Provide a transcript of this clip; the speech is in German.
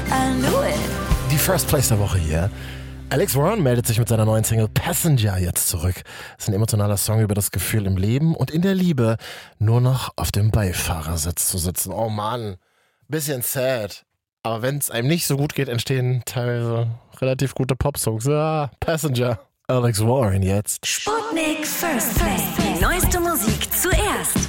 I knew it. Die First Place der Woche hier. Alex Warren meldet sich mit seiner neuen Single Passenger jetzt zurück. Das ist ein emotionaler Song über das Gefühl im Leben und in der Liebe nur noch auf dem Beifahrersitz zu sitzen. Oh Mann, bisschen sad. Aber wenn es einem nicht so gut geht, entstehen teilweise relativ gute Popsongs. Ja, Passenger. Alex Warren jetzt. Sputnik First Place. Die neueste Musik zuerst.